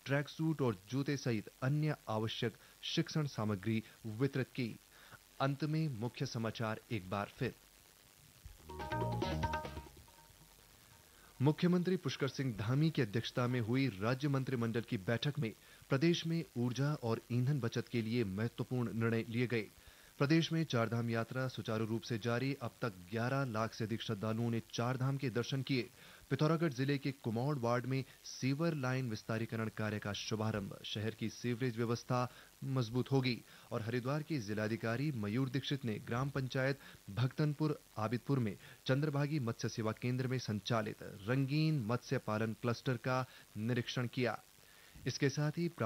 Track suit और जूते सहित अन्य आवश्यक शिक्षण सामग्री वितरित की। अंत में मुख्य समाचार एक बार फिर। मुख्यमंत्री पुष्कर सिंह धामी की अध्यक्षता में हुई राज्य मंत्रिमंडल की बैठक में प्रदेश में ऊर्जा और ईंधन बचत के लिए महत्वपूर्ण निर्णय लिए गए। प्रदेश में चारधाम यात्रा सुचारू रूप से जारी। अब तक 11 लाख से अधिक श्रद्धालुओं ने चारधाम के दर्शन किए। पिथौरागढ़ जिले के कुमौड़ वार्ड में सीवर लाइन विस्तारीकरण कार्य का शुभारंभ। शहर की सीवरेज व्यवस्था मजबूत होगी। और हरिद्वार के जिलाधिकारी मयूर दीक्षित ने ग्राम पंचायत भक्तनपुर आबिदपुर में चंद्रभागी मत्स्य सेवा केंद्र में संचालित रंगीन मत्स्य पालन क्लस्टर का निरीक्षण किया। इसके साथ ही